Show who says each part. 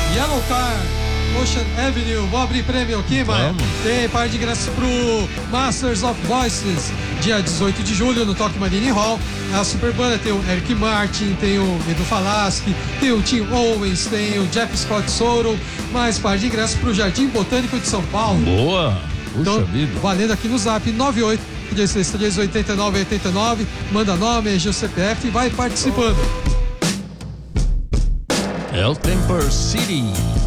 Speaker 1: Yellow Car, Ocean Avenue. Vou abrir prêmio aqui, mano. Tem par de ingressos pro Masters of Voices, dia 18 de julho, no Tokyo Marine Hall. A super banda tem o Eric Martin, tem o Edu Falaschi, tem o Tim Owens, tem o Jeff Scott Soto. Mais par de ingressos pro Jardim Botânico de São Paulo.
Speaker 2: Boa! Puxa
Speaker 1: Então,
Speaker 2: vida.
Speaker 1: valendo aqui no Zap 98-33-89-89. Manda nome, RG, CPF e vai participando.
Speaker 2: El Temper City.